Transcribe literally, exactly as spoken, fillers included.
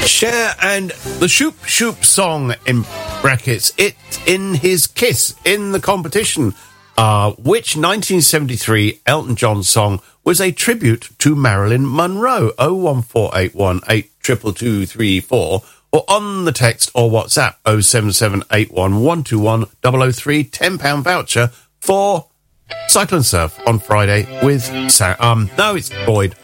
Cher and the Shoop Shoop song, in brackets, it in his kiss in the competition, uh, which nineteen seventy-three Elton John song was a tribute to Marilyn Monroe. oh one four eight one eight two two two three four, or on the text or WhatsApp oh seven seven eight one one two one zero zero three, ten pound voucher for Cycle and Surf on Friday with Sam. Um, no, it's Boyd.